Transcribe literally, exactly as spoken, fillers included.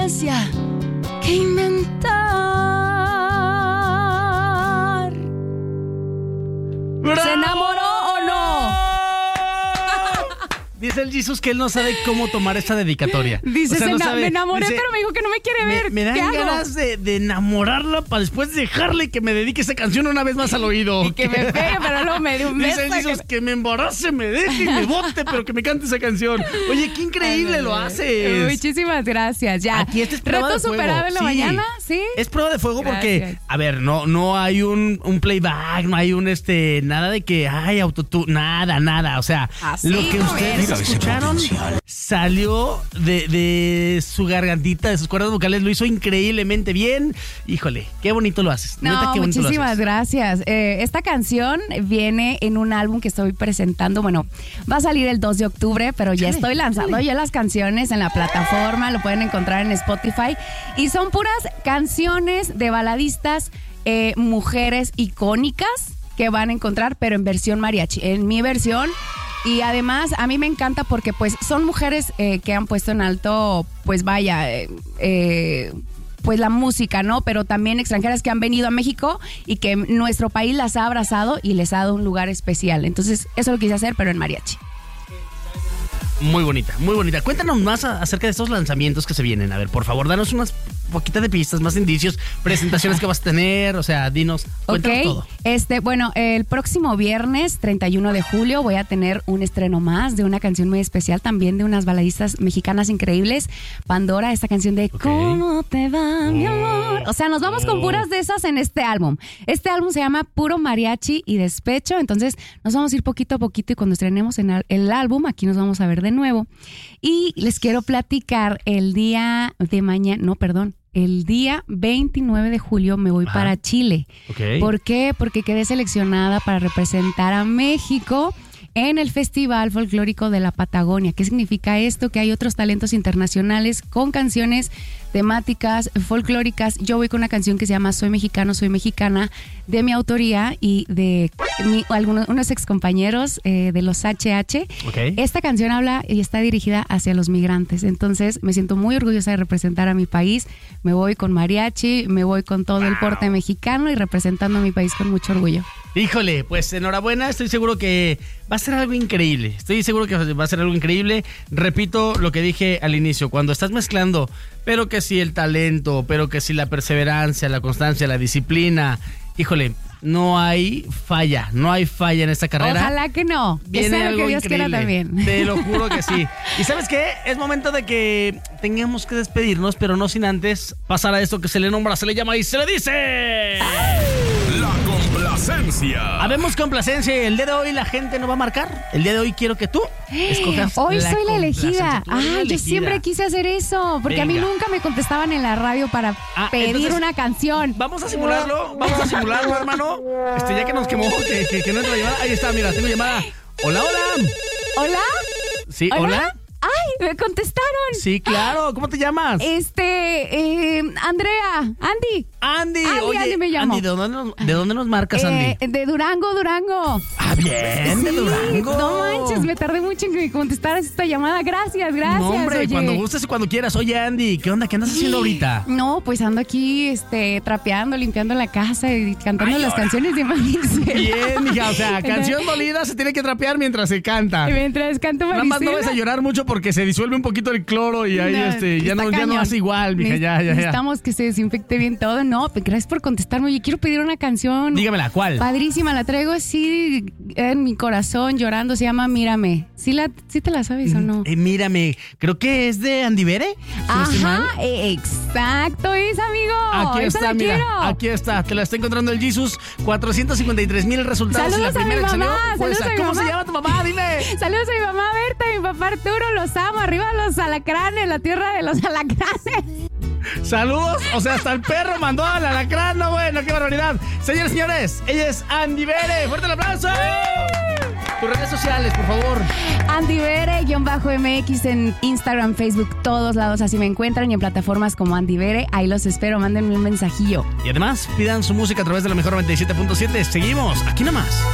ciencia que inventar. ¡Bravo! ¿Se enamoró o no? Dice el Jesus que él no sabe cómo tomar esta dedicatoria. Dice, O sea, no se ena- sabe. me enamoré, Dice, pero me dijo que no me quiere ver. Me, me dan ¿Qué hago? ganas de, de enamorarla para después dejarle que me dedique esa canción una vez más al oído. Y que me pegue, pero luego me dio un beso. Dice el Jesus que... que me embarace, me deje y me bote, pero que me cante esa canción. Oye, qué increíble lo haces. Muchísimas gracias. Ya. Aquí esta es prueba Reto de fuego. superado en la Sí. mañana, ¿sí? Es prueba de fuego porque, Gracias. a ver, no, no hay un, un playback, no hay un este, nada de que hay autotune, nada, nada. O sea, Así lo que no ustedes es. escucharon salió de, de su gargantita, de sus cuerdas vocales, lo hizo increíblemente bien. Híjole, qué bonito lo haces. No, Neta, qué bonito lo muchísimas haces. gracias. Eh, esta canción viene en un álbum que estoy presentando. Bueno, va a salir el dos de octubre, pero ya Chale, estoy lanzando chale. ya las canciones en la plataforma. Lo pueden encontrar en Spotify. Y son puras canciones de baladistas, eh, mujeres icónicas que van a encontrar, pero en versión mariachi. En mi versión. Y además a mí me encanta porque pues son mujeres eh, que han puesto en alto, pues vaya, eh, eh, pues la música, ¿no? Pero también extranjeras que han venido a México y que nuestro país las ha abrazado y les ha dado un lugar especial. Entonces eso lo quise hacer, pero en mariachi. Muy bonita, muy bonita. Cuéntanos más a- acerca de estos lanzamientos que se vienen. A ver, por favor, danos unas poquitas de pistas, más indicios, presentaciones que vas a tener, o sea, dinos, cuéntanos Ok, todo. este, bueno, el próximo viernes, treinta y uno de julio, voy a tener un estreno más de una canción muy especial, también de unas baladistas mexicanas increíbles. Pandora, esta canción de Ok. ¿Cómo te va, mi amor? O sea, nos vamos con Oh. puras de esas en este álbum. Este álbum se llama Puro Mariachi y Despecho, entonces nos vamos a ir poquito a poquito y cuando estrenemos en el, el álbum, aquí nos vamos a ver de nuevo. Y les quiero platicar el día de mañana, no, perdón, el día veintinueve de julio me voy Ajá. para Chile. Ok. ¿Por qué? Porque quedé seleccionada para representar a México en el Festival Folclórico de la Patagonia. ¿Qué significa esto? Que hay otros talentos internacionales con canciones temáticas folclóricas. Yo voy con una canción que se llama Soy Mexicano, Soy Mexicana, de mi autoría y de mi, algunos unos excompañeros eh, de los H H. Ok. Esta canción habla y está dirigida hacia los migrantes. Entonces me siento muy orgullosa de representar a mi país. Me voy con mariachi, me voy con todo el porte mexicano y representando a mi país con mucho orgullo. Híjole, pues enhorabuena, estoy seguro que va a ser algo increíble, estoy seguro que va a ser algo increíble. Repito lo que dije al inicio, cuando estás mezclando, pero que sí el talento, pero que sí la perseverancia, la constancia, la disciplina, híjole, no hay falla, no hay falla en esta carrera. Ojalá que no, que Viene sea lo algo que Dios quiera increíble. también. Te lo juro que sí. ¿Y sabes qué? Es momento de que tengamos que despedirnos, pero no sin antes pasar a esto que se le nombra, se le llama y se le dice... La complacencia. Habemos complacencia. El día de hoy la gente no va a marcar. El día de hoy quiero que tú escojas. Hoy la soy la complacencia. elegida. Tú eres la Ah, yo elegida. siempre quise hacer eso, porque a mí Venga. nunca me contestaban en la radio para Ah, pedir entonces, una canción. Vamos a simularlo, vamos a simularlo, hermano. Este, ya que nos quemó, que, que, que no entra la llamada. Ahí está, mira, tengo llamada. Hola, hola. ¿Hola? Sí, hola. ¡Ay, me contestaron! Sí, claro. ¿Cómo te llamas? Este, eh, Andrea, Andy. Andy. Andy, Oye, Andy me llamo. Andy, ¿de dónde nos, de dónde nos marcas, Andy? Eh, de Durango, Durango. Ah, bien, de Sí, Durango. No manches, me tardé mucho en que me contestaras esta llamada. Gracias, gracias. No, hombre, oye. cuando gustes y cuando quieras. Oye, Andy, ¿qué onda? ¿Qué andas haciendo ahorita? No, pues ando aquí este, trapeando, limpiando la casa y cantando Ay, las ahora. canciones de Marisela. Bien, hija, o sea, canción dolida se tiene que trapear mientras se canta. Mientras canto Nada Marisela. más no vayas a llorar mucho porque se disuelve un poquito el cloro y ahí No, este, ya, está no, ya no cañón. hace igual, mija, Neces- ya, ya, ya. Necesitamos que se desinfecte bien todo. No, pues gracias por contestarme. Oye, quiero pedir una canción. Dígamela, ¿cuál? Padrísima, la traigo así en mi corazón llorando. Se llama Mírame. ¿Sí, la, sí te la sabes o no? Eh, mírame, creo que es de Andy Bere. si no estoy mal. Ajá, eh, exacto, es amigo. Aquí Esa está, la mira, quiero. aquí está, te la está encontrando el Jesus. cuatrocientos cincuenta y tres mil resultados. Saludos y la a mi primera que mamá, salió fue saludos esa. a mi ¿Cómo mamá. se llama tu mamá? Dime. Saludos a mi mamá Berta, a mi papá Arturo, los amo. Arriba los alacranes, la tierra de los alacranes. Saludos, o sea, hasta el perro mandó al alacrán, no, bueno, qué barbaridad. Señores, señores, ella es Andy Bere. ¡Fuerte el aplauso! Tus redes sociales, por favor. Andy Bere, guión bajo M X en Instagram, Facebook, todos lados así me encuentran y en plataformas como Andy Bere. Ahí los espero, mándenme un mensajillo. Y además, pidan su música a través de la mejor noventa y siete punto siete. Seguimos, aquí nomás.